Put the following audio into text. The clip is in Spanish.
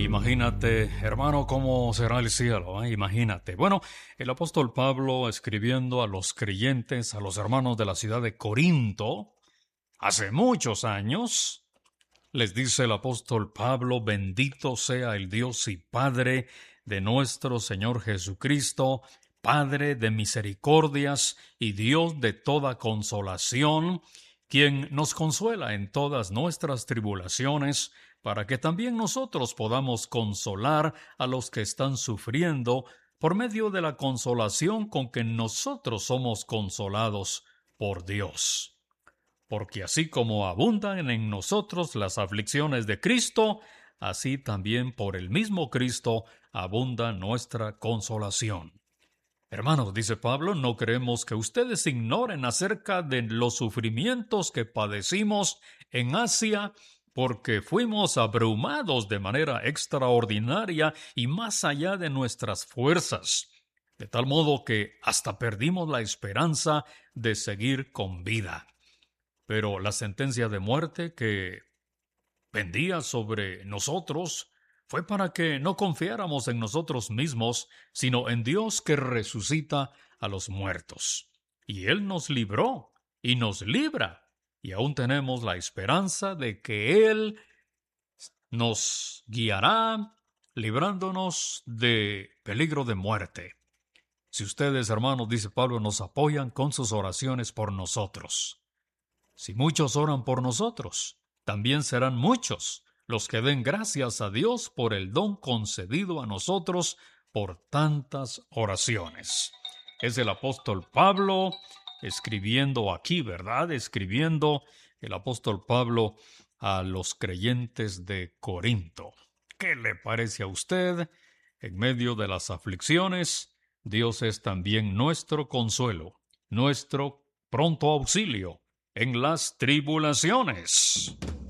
Imagínate, hermano, cómo será el cielo, ¿eh? Imagínate. Bueno, el apóstol Pablo escribiendo a los creyentes, a los hermanos de la ciudad de Corinto, hace muchos años, les dice el apóstol Pablo: bendito sea el Dios y Padre de nuestro Señor Jesucristo, Padre de misericordias y Dios de toda consolación, quien nos consuela en todas nuestras tribulaciones, para que también nosotros podamos consolar a los que están sufriendo por medio de la consolación con que nosotros somos consolados por Dios. Porque así como abundan en nosotros las aflicciones de Cristo, así también por el mismo Cristo abunda nuestra consolación. Hermanos, dice Pablo, no queremos que ustedes ignoren acerca de los sufrimientos que padecimos en Asia, porque fuimos abrumados de manera extraordinaria y más allá de nuestras fuerzas, de tal modo que hasta perdimos la esperanza de seguir con vida. Pero la sentencia de muerte que pendía sobre nosotros fue para que no confiáramos en nosotros mismos, sino en Dios que resucita a los muertos. Y Él nos libró y nos libra, y aún tenemos la esperanza de que Él nos guiará, librándonos de peligro de muerte. Si ustedes, hermanos, dice Pablo, nos apoyan con sus oraciones por nosotros. Si muchos oran por nosotros, también serán muchos los que den gracias a Dios por el don concedido a nosotros por tantas oraciones. Es el apóstol Pablo escribiendo aquí, ¿verdad? Escribiendo el apóstol Pablo a los creyentes de Corinto. ¿Qué le parece a usted? En medio de las aflicciones, Dios es también nuestro consuelo, nuestro pronto auxilio en las tribulaciones.